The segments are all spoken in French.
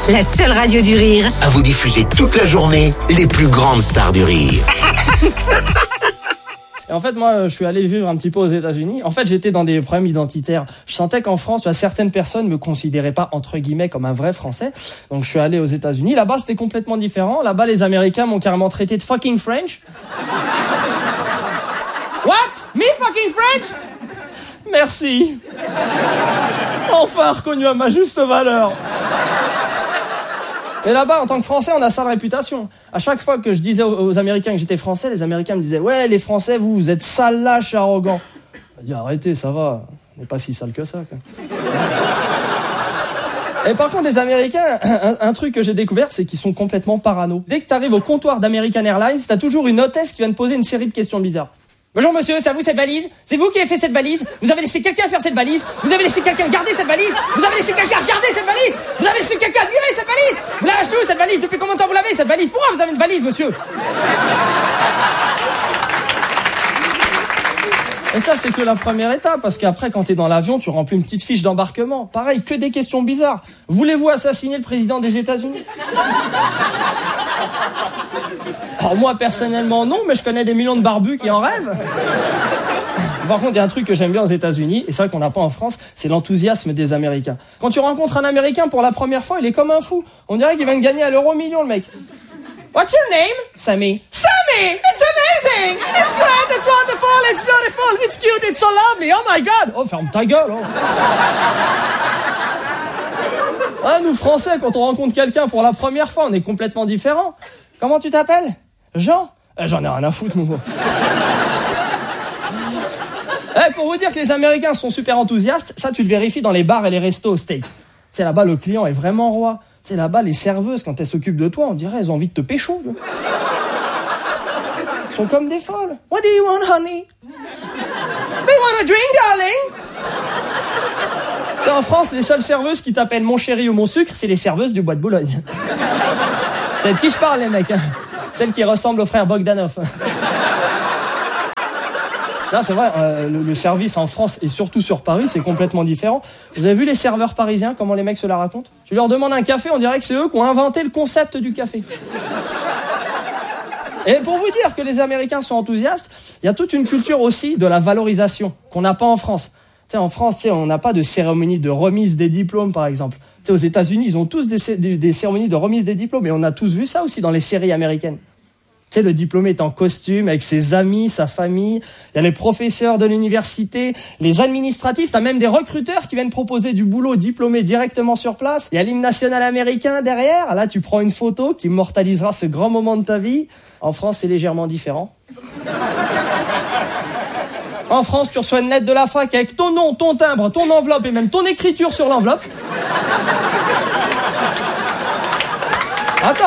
la seule radio du rire. À vous diffuser toute la journée les plus grandes stars du rire. Et en fait, moi, je suis allé vivre un petit peu aux États-Unis. En fait, j'étais dans des problèmes identitaires. Je sentais qu'en France, certaines personnes me considéraient pas, entre guillemets, comme un vrai Français. Donc, je suis allé aux États-Unis. Là-bas, c'était complètement différent. Là-bas, les Américains m'ont carrément traité de fucking French. What? Me fucking French? Merci. Enfin reconnu à ma juste valeur. Et là-bas, en tant que Français, on a sale réputation. À chaque fois que je disais aux Américains que j'étais Français, les Américains me disaient « Ouais, les Français, vous êtes sales, lâches et arrogants. » Je dis « Arrêtez, ça va, on n'est pas si sale que ça. » Et par contre, les Américains, un truc que j'ai découvert, c'est qu'ils sont complètement parano. Dès que tu arrives au comptoir d'American Airlines, t'as toujours une hôtesse qui vient te poser une série de questions bizarres. Bonjour monsieur, c'est à vous cette valise? C'est vous qui avez fait cette valise? Vous avez laissé quelqu'un faire cette valise? Vous avez laissé quelqu'un garder cette valise? Vous avez laissé quelqu'un regarder cette valise? Vous avez laissé quelqu'un admirer cette valise? Vous l'avez achetée où cette valise? Depuis combien de temps vous l'avez cette valise? Pourquoi vous avez une valise, monsieur? Et ça, c'est que la première étape, parce qu'après, quand t'es dans l'avion, tu remplis une petite fiche d'embarquement. Pareil, que des questions bizarres. Voulez-vous assassiner le président des États-Unis? Alors moi, personnellement, non, mais je connais des millions de barbus qui en rêvent. Par contre, il y a un truc que j'aime bien aux États-Unis, et c'est vrai qu'on n'a pas en France, c'est l'enthousiasme des Américains. Quand tu rencontres un Américain pour la première fois, il est comme un fou. On dirait qu'il vient de gagner à l'euro-million, le mec. What's your name? Sammy. Sammy! It's amazing! It's great, it's wonderful, it's beautiful, it's cute, it's so lovely, oh my God! Oh, ferme ta gueule, oh. Ah, nous, Français, quand on rencontre quelqu'un pour la première fois, on est complètement différents. Comment tu t'appelles? Jean? J'en ai rien à foutre, moi. Pour vous dire que les Américains sont super enthousiastes, ça, tu le vérifies dans les bars et les restos au steak. C'est là-bas, le client est vraiment roi. C'est là-bas, les serveuses, quand elles s'occupent de toi, on dirait elles ont envie de te pécho. Elles sont comme des folles. What do you want, honey? Do you want a drink, darling? Et en France, les seules serveuses qui t'appellent mon chéri ou mon sucre, c'est les serveuses du Bois de Boulogne. C'est de qui je parle, les mecs, hein. Celles qui ressemblent au frère Bogdanov. Non, c'est vrai, le service en France et surtout sur Paris, c'est complètement différent. Vous avez vu les serveurs parisiens, comment les mecs se la racontent? Tu leur demandes un café, on dirait que c'est eux qui ont inventé le concept du café. Et pour vous dire que les Américains sont enthousiastes, il y a toute une culture aussi de la valorisation qu'on n'a pas en France. Tu sais, en France, on n'a pas de cérémonie de remise des diplômes, par exemple. Tu sais, aux États-Unis, ils ont tous des cérémonies de remise des diplômes, et on a tous vu ça aussi dans les séries américaines. Tu sais, le diplômé est en costume, avec ses amis, sa famille. Il y a les professeurs de l'université, les administratifs. T'as même des recruteurs qui viennent proposer du boulot aux diplômés directement sur place. Il y a l'hymne national américain derrière. Là, tu prends une photo qui immortalisera ce grand moment de ta vie. En France, c'est légèrement différent. En France, tu reçois une lettre de la fac avec ton nom, ton timbre, ton enveloppe et même ton écriture sur l'enveloppe. Attends.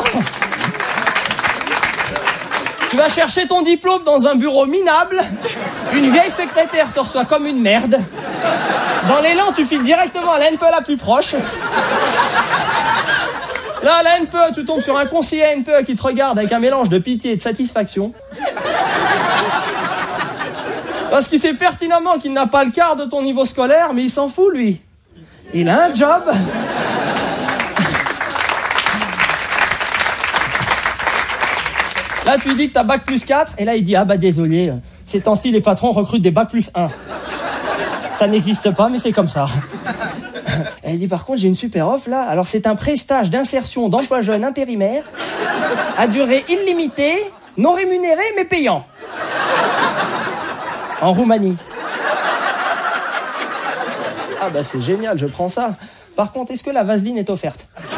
Tu vas chercher ton diplôme dans un bureau minable. Une vieille secrétaire te reçoit comme une merde. Dans l'élan, tu files directement à la NPE la plus proche. Là, à la NPE, tu tombes sur un conseiller NPE qui te regarde avec un mélange de pitié et de satisfaction. Parce qu'il sait pertinemment qu'il n'a pas le quart de ton niveau scolaire, mais il s'en fout, lui. Il a un job. Là, tu lui dis que t'as bac plus 4, et là, il dit « Ah bah désolé, ces temps-ci, les patrons recrutent des bac plus 1. Ça n'existe pas, mais c'est comme ça. » Elle dit « Par contre, j'ai une super offre, là. Alors, c'est un prestage d'insertion d'emploi jeune intérimaire, à durée illimitée, non rémunéré, mais payant. En Roumanie. » Ah bah c'est génial, je prends ça. Par contre, est-ce que la vaseline est offerte?